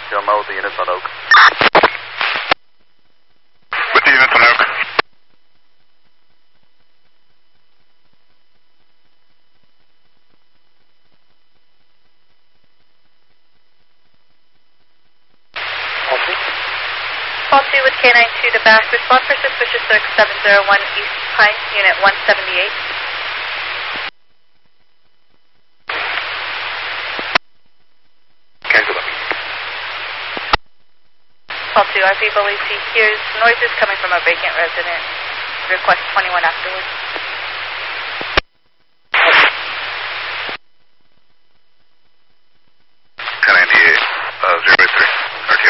You'll know the units on Oak. With the units on Oak. Call 2 with K92 to back. Respond for suspicious circ 701 East Pine, unit 178. Cancel up. Call 2, RP believes he hears noises coming from a vacant residence. Request 21 afterwards.